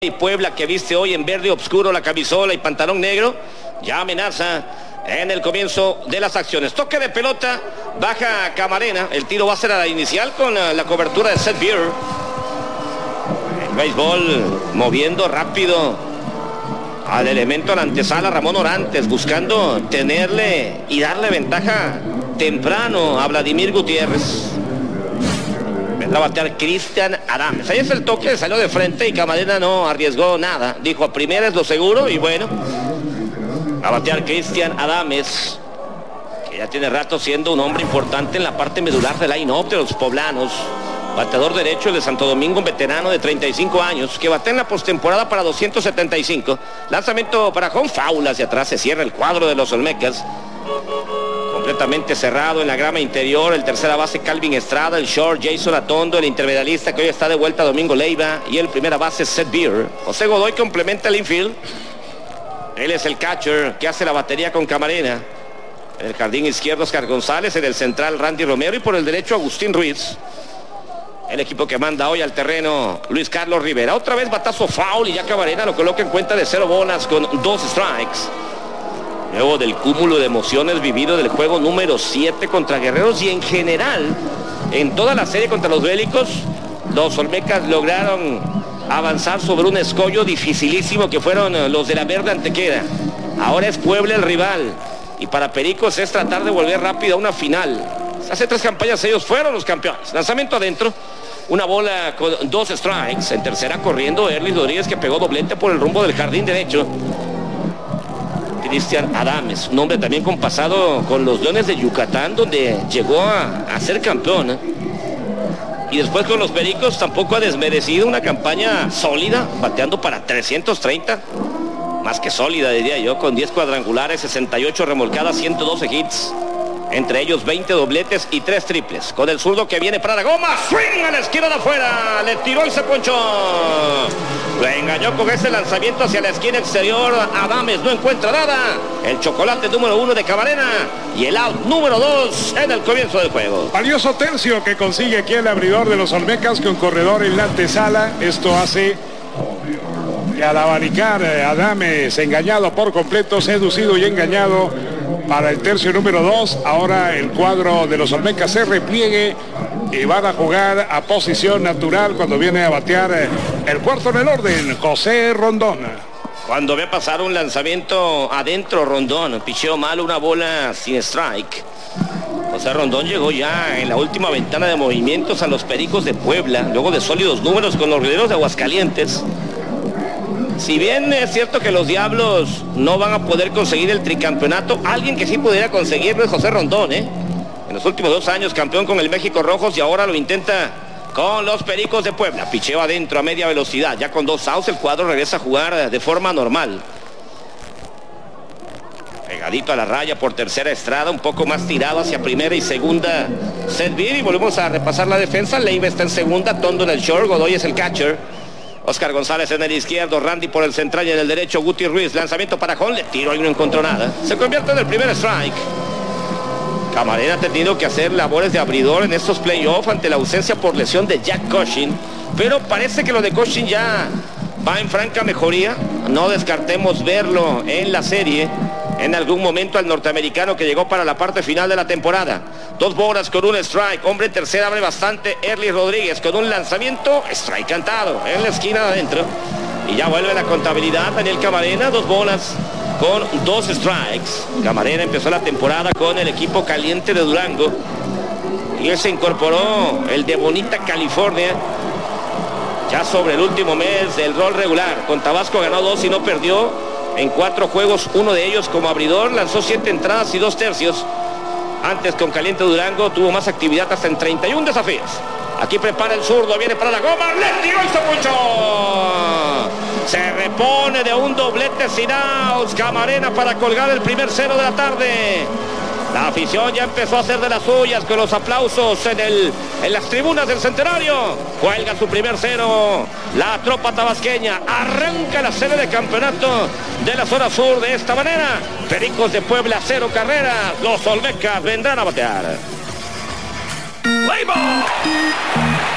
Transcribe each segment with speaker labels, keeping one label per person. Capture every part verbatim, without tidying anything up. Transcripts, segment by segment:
Speaker 1: Y Puebla, que viste hoy en verde oscuro la camisola y pantalón negro, ya amenaza en el comienzo de las acciones. Toque de pelota, baja Camarena, el tiro va a ser a la inicial con la, la cobertura de Seth Beer. El béisbol moviendo rápido al elemento a la antesala, Ramón Orantes, buscando tenerle y darle ventaja temprano a Vladimir Gutiérrez. Va a batear Cristian Adames. Ahí es el toque, salió de frente y Camarena no arriesgó nada. Dijo, a primera es lo seguro y bueno. Va a batear Cristian Adames, que ya tiene rato siendo un hombre importante en la parte medular del line-up de los poblanos. Bateador derecho, el de Santo Domingo, un veterano de treinta y cinco años, que batea en la postemporada para doscientos setenta y cinco. Lanzamiento para home, foul hacia atrás, se cierra el cuadro de los Olmecas. Completamente cerrado en la grama interior, el tercera base Calvin Estrada, el short Jason Atondo, el intermedialista que hoy está de vuelta Domingo Leiva y el primera base Seth Beer. José Godoy complementa el infield. Él es el catcher que hace la batería con Camarena. En el jardín izquierdo Oscar González, en el central Randy Romero y por el derecho Agustín Ruiz. El equipo que manda hoy al terreno Luis Carlos Rivera. Otra vez batazo foul y ya Camarena lo coloca en cuenta de cero bolas con dos strikes. Luego del cúmulo de emociones vivido del juego número siete contra Guerreros y en general, en toda la serie contra los Bélicos, los Olmecas lograron avanzar sobre un escollo dificilísimo que fueron los de la Verde Antequera. Ahora es Puebla el rival y para Pericos es tratar de volver rápido a una final. Hace tres campañas ellos fueron los campeones. Lanzamiento adentro, una bola con dos strikes. En tercera corriendo Erlis Rodríguez, que pegó doblete por el rumbo del jardín derecho. Cristian Adames, un hombre también con pasado con los Leones de Yucatán, donde llegó a, a ser campeón, ¿eh? Y después con los Pericos tampoco ha desmerecido una campaña sólida, bateando para trescientos treinta, más que sólida diría yo, con diez cuadrangulares, sesenta y ocho remolcadas, ciento doce hits, entre ellos veinte dobletes y tres triples. Con el zurdo que viene para la goma, swing a la esquina de afuera, le tiró y se ponchó. Lo engañó con ese lanzamiento hacia la esquina exterior. Adames no encuentra nada. El chocolate número uno de Camarena y el out número dos en el comienzo del juego.
Speaker 2: Valioso tercio que consigue aquí el abridor de los Olmecas con corredor en la antesala. Esto hace que al abanicar Adames, engañado por completo, seducido y engañado para el tercio número dos. Ahora el cuadro de los Olmecas se repliegue y van a jugar a posición natural cuando viene a batear el cuarto en el orden, José Rondón.
Speaker 1: Cuando ve pasar un lanzamiento adentro Rondón, picheó mal una bola sin strike. José Rondón llegó ya en la última ventana de movimientos a los Pericos de Puebla, luego de sólidos números con los Rieleros de Aguascalientes. Si bien es cierto que los Diablos no van a poder conseguir el tricampeonato, alguien que sí pudiera conseguirlo es José Rondón, ¿eh? En los últimos dos años campeón con el México Rojos y ahora lo intenta con los Pericos de Puebla. Picheo adentro a media velocidad, ya con dos outs el cuadro regresa a jugar de forma normal. Pegadito a la raya por tercera Estrada, un poco más tirado hacia primera y segunda Seth Beer, y volvemos a repasar la defensa. Leiva está en segunda, Tondo en el short, Godoy es el catcher. Oscar González en el izquierdo, Randy por el central y en el derecho Guti Ruiz. Lanzamiento para Jón, le tiro y no encontró nada. Se convierte en el primer strike. Camarena ha tenido que hacer labores de abridor en estos playoffs ante la ausencia por lesión de Jack Cushing, pero parece que lo de Cushing ya va en franca mejoría. No descartemos verlo en la serie en algún momento al norteamericano que llegó para la parte final de la temporada. Dos bolas con un strike, hombre en tercera abre bastante Erlis Rodríguez con un lanzamiento, strike cantado en la esquina de adentro, y ya vuelve la contabilidad. Daniel Camarena, dos bolas con dos strikes. Camarena empezó la temporada con el equipo caliente de Durango y él se incorporó el de Bonita, California, ya sobre el último mes del rol regular. Con Tabasco ganó dos y no perdió en cuatro juegos, uno de ellos como abridor. Lanzó siete entradas y dos tercios. Antes con Caliente Durango tuvo más actividad hasta en treinta y uno desafíos. Aquí prepara el zurdo, viene para la goma, le tiró y se punchó. Se repone de un doblete sin outs Camarena para colgar el primer cero de la tarde. La afición ya empezó a hacer de las suyas con los aplausos en, el, en las tribunas del Centenario. Cuelga su primer cero la tropa tabasqueña. Arranca la serie de campeonato de la zona sur de esta manera. Pericos de Puebla, cero carreras. Los Olmecas vendrán a batear. ¡Play ball!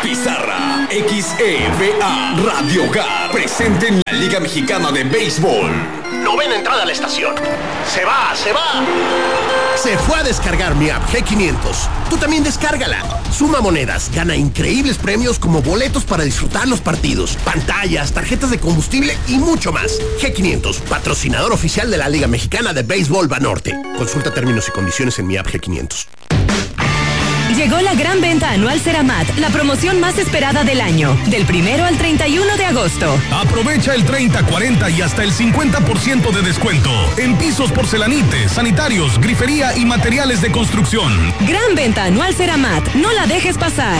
Speaker 3: Pizarra, X E V A, Radio Hogar, presente en la Liga Mexicana de Béisbol.
Speaker 4: Novena entrada a la estación. Se va, se va.
Speaker 5: Se fue a descargar mi app G quinientos. Tú también descárgala. Suma monedas, gana increíbles premios como boletos para disfrutar los partidos, pantallas, tarjetas de combustible y mucho más. G quinientos, patrocinador oficial de la Liga Mexicana de Béisbol Banorte. Consulta términos y condiciones en mi app G quinientos.
Speaker 6: Llegó la gran venta anual Ceramat, la promoción más esperada del año, del primero al treinta y uno de agosto.
Speaker 7: Aprovecha el treinta, cuarenta y hasta el cincuenta por ciento de descuento en pisos, porcelanites, sanitarios, grifería y materiales de construcción.
Speaker 6: Gran venta anual Ceramat, no la dejes pasar.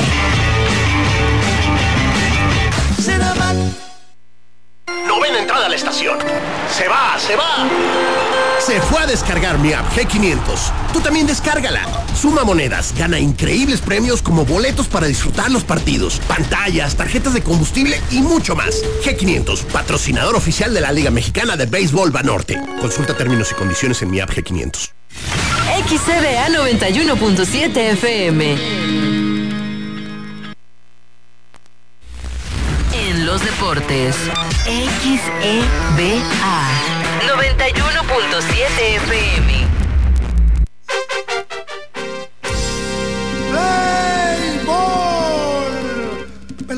Speaker 4: Ceramat. Novena entrada a la estación. Se va, se va.
Speaker 5: Se fue a descargar mi app G quinientos. Tú también descárgala. Suma monedas, gana increíbles premios como boletos para disfrutar los partidos, pantallas, tarjetas de combustible y mucho más. G quinientos, patrocinador oficial de la Liga Mexicana de Béisbol Banorte. Consulta términos y condiciones en mi app G quinientos.
Speaker 6: X E V A noventa y uno punto siete F M. En los deportes, X E V A noventa y uno punto siete F M.